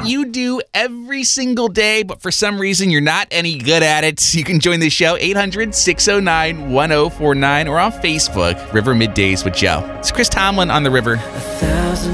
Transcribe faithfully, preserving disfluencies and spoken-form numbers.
that you do every single day, but for some reason you're not any good at it. You can join the show, eight hundred, six oh nine, one oh four nine, or on Facebook, River Middays with Joe. It's Chris Tomlin on the River.